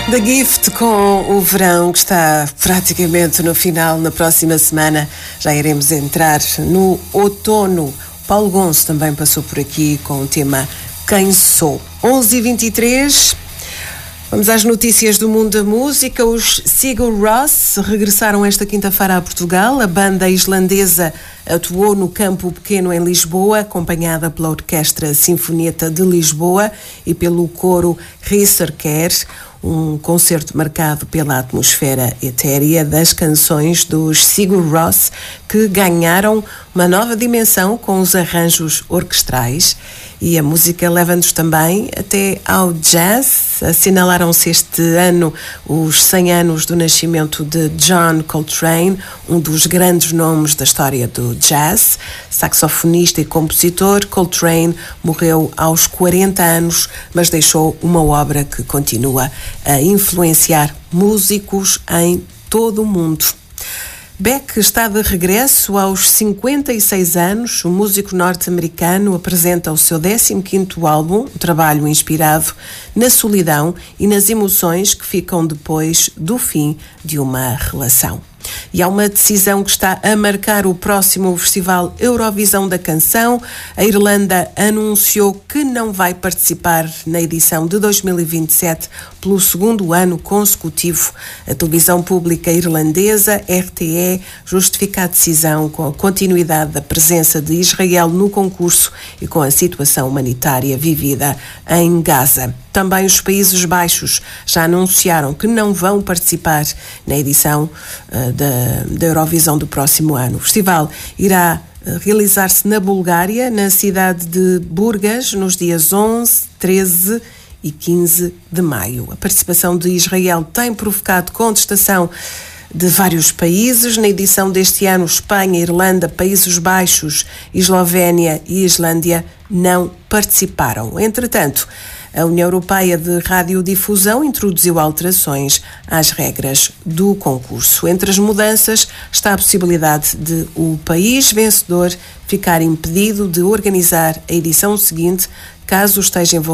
The Gift com o verão que está praticamente no final. Na próxima semana já iremos entrar no outono. Paulo Gonço também passou por aqui com o tema Quem Sou. 11h23. Vamos às notícias do mundo da música. Os Sigur Rós regressaram esta quinta-feira a Portugal. A banda islandesa atuou no Campo Pequeno em Lisboa, acompanhada pela Orquestra Sinfonieta de Lisboa e pelo coro Rísarker. Um concerto marcado pela atmosfera etérea das canções dos Sigur Rós, que ganharam uma nova dimensão com os arranjos orquestrais. E a música leva-nos também até ao jazz. Assinalaram-se este ano os 100 anos do nascimento de John Coltrane, um dos grandes nomes da história do jazz. Saxofonista e compositor, Coltrane morreu aos 40 anos, mas deixou uma obra que continua a influenciar músicos em todo o mundo. Beck está de regresso aos 56 anos. O músico norte-americano apresenta o seu 15º álbum, um trabalho inspirado na solidão e nas emoções que ficam depois do fim de uma relação. E há uma decisão que está a marcar o próximo Festival Eurovisão da Canção. A Irlanda anunciou que não vai participar na edição de 2027 pelo segundo ano consecutivo. A televisão pública irlandesa, RTE, justifica a decisão com a continuidade da presença de Israel no concurso e com a situação humanitária vivida em Gaza. Também os Países Baixos já anunciaram que não vão participar na edição da Eurovisão do próximo ano. O festival irá realizar-se na Bulgária, na cidade de Burgas, nos dias 11, 13 e 15 de maio. A participação de Israel tem provocado contestação de vários países. Na edição deste ano, Espanha, Irlanda, Países Baixos, Eslovénia e Islândia não participaram. Entretanto, a União Europeia de Radiodifusão introduziu alterações às regras do concurso. Entre as mudanças está a possibilidade de o país vencedor ficar impedido de organizar a edição seguinte, caso esteja envolvido